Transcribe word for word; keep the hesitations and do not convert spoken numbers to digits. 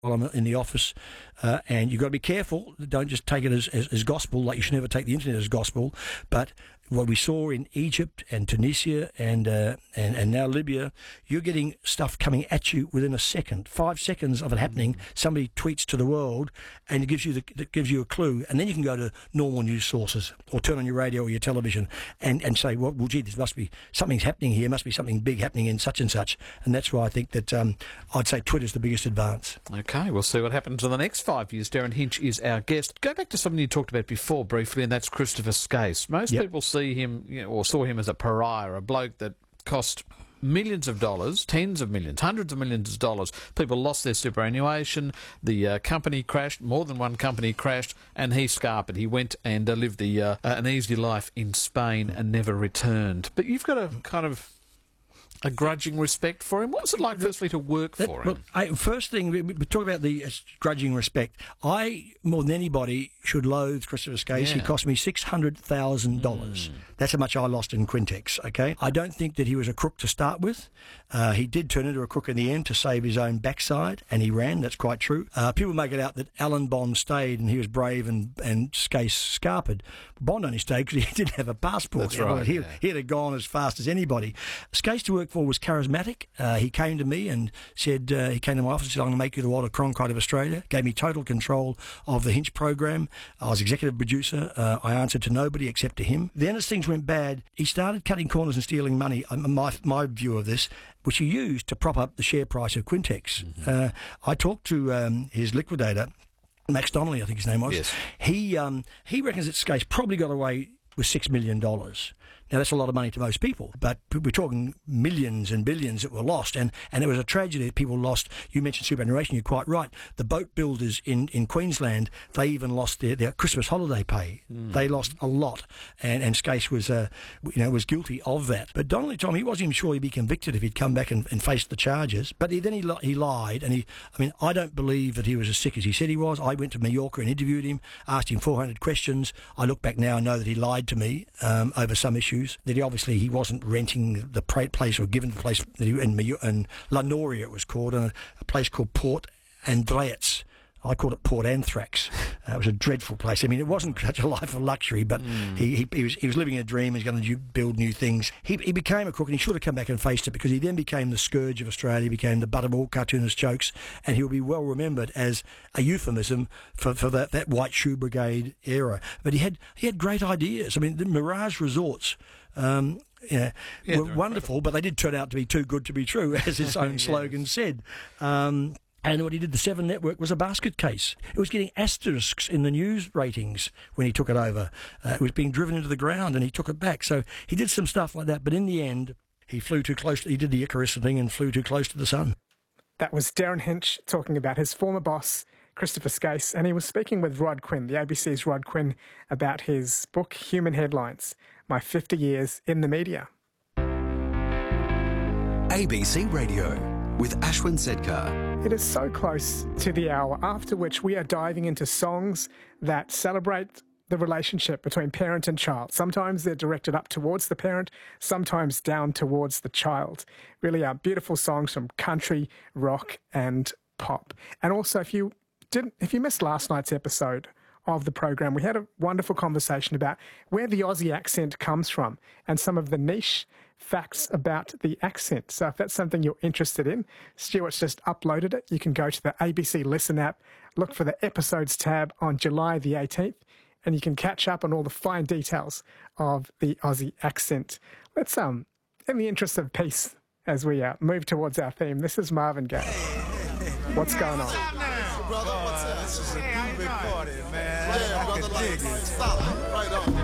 while I'm in the office, uh, and you've got to be careful. Don't just take it as, as, as gospel, like you should never take the internet as gospel. But what we saw in Egypt and Tunisia and, uh, and and now Libya, you're getting stuff coming at you within a second, five seconds of it happening. Somebody tweets to the world, and it gives you the it gives you a clue, and then you can go to normal news sources or turn on your radio or your television and, and say, well, well, gee, this must be something's happening here. Must be something big happening in such and such, and that's why I think that um, I'd say Twitter's the biggest advance. Okay, we'll see what happens in the next five years. Darren Hinch is our guest. Go back to something you talked about before briefly, and that's Christopher Skase. Most Yep. people see him, you know, or saw him as a pariah, a bloke that cost millions of dollars, tens of millions, hundreds of millions of dollars. People lost their superannuation. The uh, company crashed. More than one company crashed, and he scarpered. He went and uh, lived the uh, an easy life in Spain and never returned. But you've got a kind of a grudging respect for him. What was it like, firstly, to work That, for him? look, I, first thing, we, we talk about the uh, grudging respect. I, more than anybody, should loathe Christopher Skase. Yeah. He cost me six hundred thousand dollars. Mm. That's how much I lost in Quintex, okay? I don't think that he was a crook to start with. Uh, he did turn into a crook in the end to save his own backside, and he ran. That's quite true. Uh, people make it out that Alan Bond stayed and he was brave and, and Skase scarpered. Bond only stayed because he didn't have a passport. That's right, He, yeah. he'd have gone as fast as anybody. Skase to work for was charismatic. Uh, he came to me and said, uh, he came to my office and said, I'm going to make you the Walter Cronkite of Australia. Gave me total control of the Hinch program. I was executive producer. Uh, I answered to nobody except to him. Then as things went bad, he started cutting corners and stealing money. Um, my, my view of this, which he used to prop up the share price of Quintex. Mm-hmm. Uh, I talked to um, his liquidator, Max Donnelly, I think his name was. Yes. He, um, he reckons that Skase probably got away with six million dollars. Now, that's a lot of money to most people, but we're talking millions and billions that were lost, and, and it was a tragedy that people lost. You mentioned superannuation, you're quite right. The boat builders in, in Queensland, they even lost their, their Christmas holiday pay. Mm. They lost a lot, and, and Skase was, uh, you know, was guilty of that. But Donnelly, Tom, he wasn't even sure he'd be convicted if he'd come back and, and faced the charges, but he, then he, he lied, and he, I mean, I don't believe that he was as sick as he said he was. I went to Mallorca and interviewed him, asked him four hundred questions. I look back now and know that he lied to me um, over some issues. That he obviously he wasn't renting the place or given the place that he, in, in La Noria it was called, a, a place called Port Andreas. I called it Port Anthrax. Uh, it was a dreadful place. I mean, it wasn't such a life of luxury, but mm. he, he, he was he was living a dream. He was going to build new things. He, he became a crook, and he should have come back and faced it, because he then became the scourge of Australia, became the butt of all cartoonist jokes, and he'll be well remembered as a euphemism for, for that, that White Shoe Brigade era. But he had he had great ideas. I mean, the Mirage Resorts. Um, yeah, yeah, were wonderful, but they did turn out to be too good to be true, as his own yes. slogan said. Um, and what he did, the Seven Network, was a basket case. It was getting asterisks in the news ratings when he took it over. Uh, it was being driven into the ground, and he took it back. So he did some stuff like that, but in the end, he flew too close. To, he did the Icarus thing and flew too close to the sun. That was Darren Hinch talking about his former boss, Christopher Skase, and he was speaking with Rod Quinn, the A B C's Rod Quinn, about his book, Human Headlines, My fifty Years in the Media. A B C Radio with Ashwin Sedkar. It is so close to the hour, after which we are diving into songs that celebrate the relationship between parent and child. Sometimes they're directed up towards the parent, sometimes down towards the child. Really are beautiful songs from country, rock and pop. And also, if you didn't, if you missed last night's episode of the program, we had a wonderful conversation about where the Aussie accent comes from and some of the niche facts about the accent. So if that's something you're interested in, Stuart's just uploaded it. You can go to the A B C Listen app, look for the episodes tab on July the eighteenth, and you can catch up on all the fine details of the Aussie accent. Let's, um, in the interest of peace, as we uh, move towards our theme, this is Marvin Gaye. What's going on? Brother, what's up? This is a big party, man. Yeah, brother, like, stop. Right on.